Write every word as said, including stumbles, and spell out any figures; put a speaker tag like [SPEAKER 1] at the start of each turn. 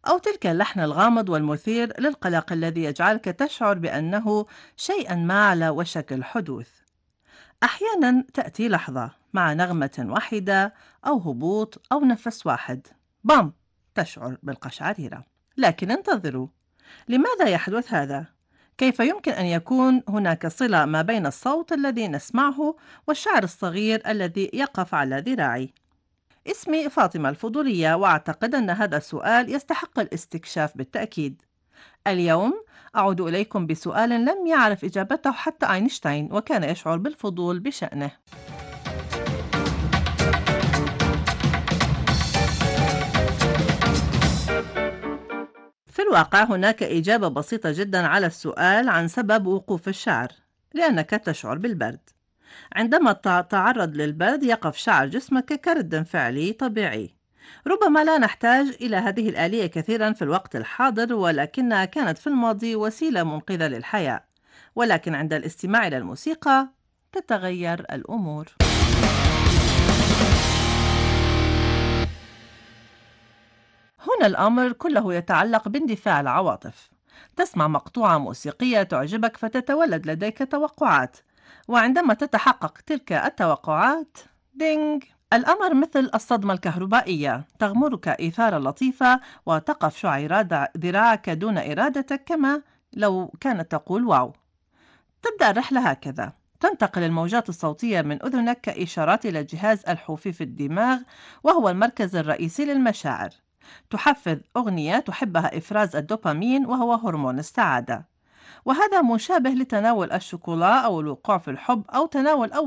[SPEAKER 1] أو تلك اللحن الغامض والمثير للقلق الذي يجعلك تشعر بأنه شيئا ما على وشك الحدوث. أحيانا تأتي لحظة مع نغمة واحدة أو هبوط أو نفس واحد، بام، تشعر بالقشعريرة. لكن انتظروا، لماذا يحدث هذا؟ كيف يمكن أن يكون هناك صلة ما بين الصوت الذي نسمعه والشعر الصغير الذي يقف على ذراعي؟ اسمي فاطمة الفضولية، وأعتقد أن هذا السؤال يستحق الاستكشاف بالتأكيد. اليوم أعود إليكم بسؤال لم يعرف إجابته حتى أينشتاين، وكان يشعر بالفضول بشأنه. في الواقع هناك إجابة بسيطة جدا على السؤال عن سبب وقوف الشعر: لأنك تشعر بالبرد. عندما تتعرض للبرد يقف شعر جسمك كرد فعلي طبيعي. ربما لا نحتاج إلى هذه الآلية كثيرا في الوقت الحاضر، ولكنها كانت في الماضي وسيلة منقذة للحياة. ولكن عند الاستماع إلى الموسيقى تتغير الأمور. هنا الأمر كله يتعلق باندفاع العواطف. تسمع مقطوعة موسيقية تعجبك فتتولد لديك توقعات، وعندما تتحقق تلك التوقعات، دينج، الأمر مثل الصدمة الكهربائية، تغمرك إثارة لطيفة وتقف شعيرات ذراعك دون إرادتك، كما لو كانت تقول واو. تبدأ الرحلة هكذا: تنتقل الموجات الصوتية من أذنك كإشارات إلى جهاز الحوفي في الدماغ، وهو المركز الرئيسي للمشاعر. تحفز أغنية تحبها إفراز الدوبامين، وهو هرمون السعادة، وهذا مشابه لتناول الشوكولا أو الوقوع في الحب أو تناول أول